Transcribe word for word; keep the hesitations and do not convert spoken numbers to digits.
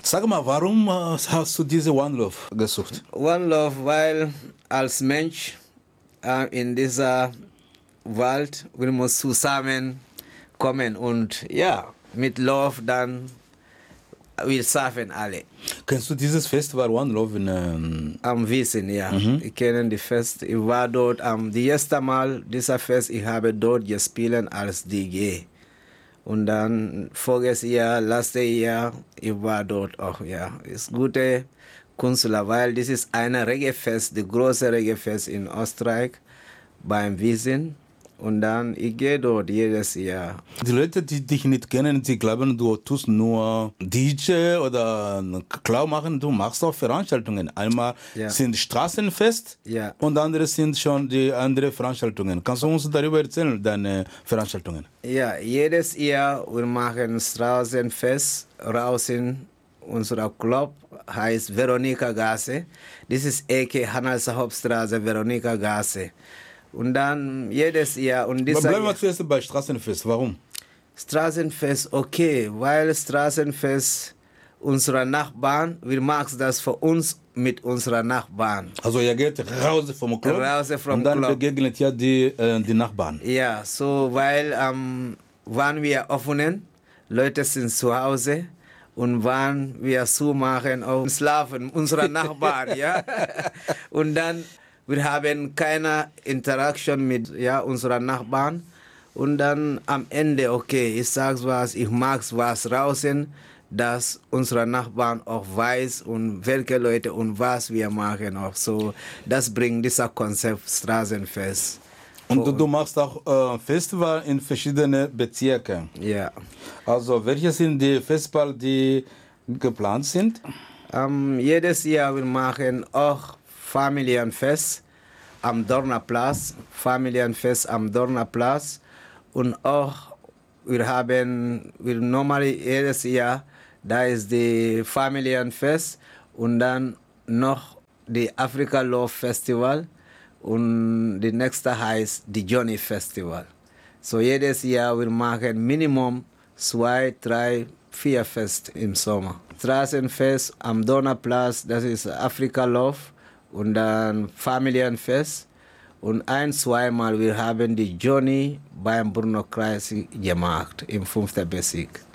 Sag mal, warum äh, hast du diese One Love gesucht? One Love, weil als Mensch äh, in dieser Welt, wir müssen zusammenkommen und ja, mit Love dann wir schaffen alle. Kennst du dieses Festival One Love in ähm Am Wissen, ja. Mhm. Ich kenne die Fest. Ich war dort am um, die erste Mal dieser Fest, ich habe dort gespielt als D J. Und dann voriges Jahr, letztes Jahr, ich war dort auch, ja. Ist gute Künstler, weil das ist ein Reggae-Fest, das große Reggae-Fest in Österreich beim Wissen. Und dann, ich gehe dort jedes Jahr. Die Leute, die dich nicht kennen, die glauben, du tust nur D J oder Klau machen. Du machst auch Veranstaltungen. Einmal ja. sind Straßenfest ja. und andere sind schon die anderen Veranstaltungen. Kannst du uns darüber erzählen, deine Veranstaltungen? Ja, jedes Jahr wir machen Straßenfest draußen. Unser Club heißt Veronika Gasse. Das ist Ecke Hanalser Hauptstraße, Veronika Gasse. Und dann jedes Jahr. Und Aber bleiben wir zuerst bei Straßenfest. Warum? Straßenfest, okay, weil Straßenfest unserer Nachbarn, wir machen das für uns mit unserer Nachbarn. Also ihr geht raus vom Club raus vom und dann Club. begegnet ja die, äh, die Nachbarn. Ja, so weil ähm, wann wir öffnen, Leute sind zu Hause und wann wir zumachen, auch schlafen, unsere Nachbarn, ja. Und dann wir haben keine Interaktion mit ja, unseren Nachbarn. Und dann am Ende, okay, ich sage was, ich mag was draußen, dass unsere Nachbarn auch weiß und welche Leute und was wir machen. Auch so, das bringt dieser Konzept Straßenfest. Und du, du machst auch äh, Festival in verschiedenen Bezirken. Ja. Also welche sind die Festivals, die geplant sind? Um, jedes Jahr wir machen auch Familienfest am Dornerplatz, Familienfest am Dornerplatz und auch wir haben wir normal jedes Jahr, da ist die Familienfest und dann noch die Africa Love Festival und die nächste heißt die Johnny Festival. So jedes Jahr wir machen Minimum zwei, drei, vier Fest im Sommer. Straßenfest am Dornerplatz, das ist Africa Love. Und dann Familienfest. Und ein, zweimal wir haben die Johnny beim Bruno Kreis gemacht, im fünften Bezirk.